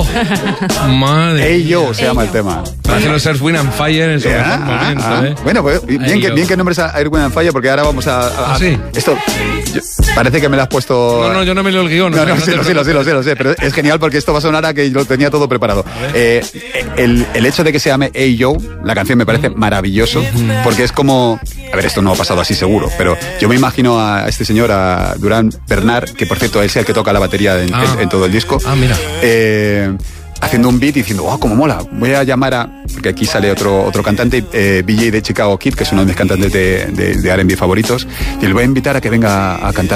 Oh, madre. Hey Yo se llama el tema. Parece los Earth, Wind and Fire en su mejor momento, ¿eh? Bueno, pues bien que nombres a Earth, Wind and Fire, porque ahora vamos a ¿sí? Esto parece que me lo has puesto. No, yo no me leo el guión. No, sí, lo sé, pero es genial porque esto va a sonar a que lo tenía todo preparado. El hecho de que se llame Hey Yo, la canción me parece maravilloso, porque es como... A ver, esto no ha pasado así seguro, pero yo me imagino a este señor, a Durán Bernard, que por cierto es el que toca la batería en todo el disco. Mira. Haciendo un beat y diciendo, ¡oh, cómo mola! Voy a llamar a... Porque aquí sale otro cantante, BJ de Chicago Kid, que es uno de mis cantantes de R&B favoritos, y le voy a invitar a que venga a cantar